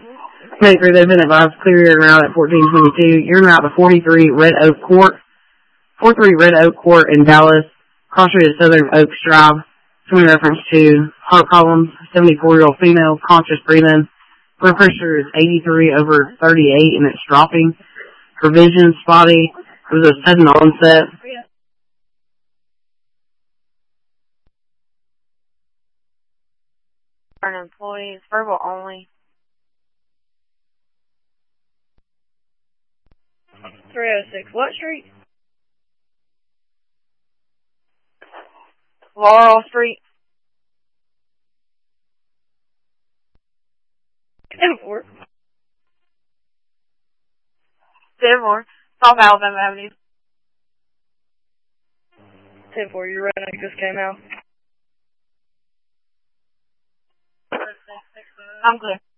Make sure they've been advised clear your route at 1422. You're route to 43 Red Oak Court. 43 Red Oak Court in Dallas. Cross street at Southern Oaks Drive. Swimming reference to heart problems. 74-year-old female, conscious breathing. Blood pressure is 83/38 and it's dropping. Her vision spotty. It was a sudden onset. An employee, it's verbal only. 306, what street? Laurel Street. 10-4. South Alabama Avenue. 10-4, your redneck just came out. I'm clear.